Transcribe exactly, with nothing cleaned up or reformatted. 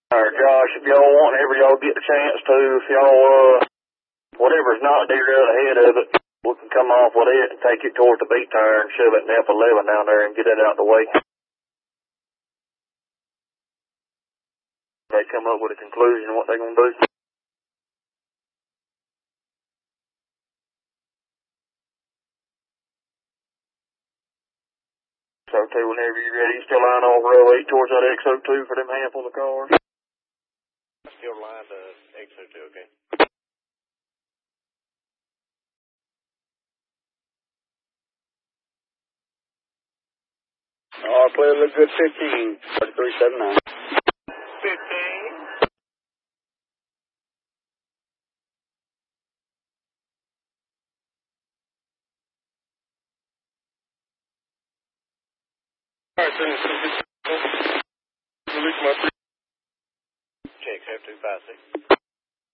Alright, Josh, if y'all want, whenever y'all get the chance to, if y'all, uh, whatever's not there ahead of it, we can come off with it and take it towards the beat tire and shove it in F eleven down there and get it out of the way. They come up with a conclusion of what they're going to do. So, okay, whenever you're ready, you still line off row eight towards that X oh two for them handful of cars? Still line to X oh two, okay. Oh, I play a little good fifteen, thirty-three seventy-nine. fifteen. All right, then, release my Check, seven two five six.